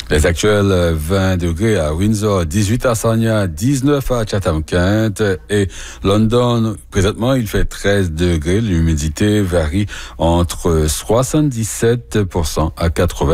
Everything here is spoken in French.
Les actuels 20 degrés à Windsor, 18 à Sarnia, 19 à Chatham-Kent et London. Présentement, il fait 13 degrés. L'humidité varie entre 77% à 80%.